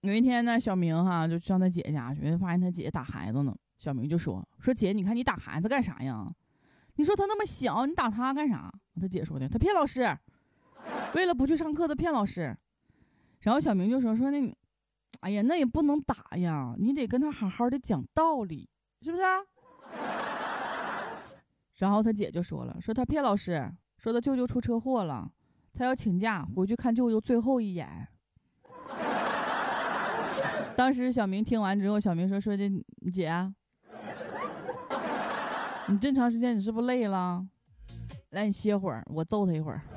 有一天呢，小明就上他姐家去，发现他姐打孩子呢。小明就说姐，你看你打孩子干啥呀？你说他那么小，你打他干啥？他姐说的，他骗老师，为了不去上课他骗老师。然后小明就说那，哎呀，那也不能打呀，你得跟他好好的讲道理，是不是啊？然后他姐就说他骗老师，说他舅舅出车祸了，他要请假回去看舅舅最后一眼。当时小明听完之后，小明说这姐，你这么长时间你是不是累了？来，你歇会儿，我揍他一会儿。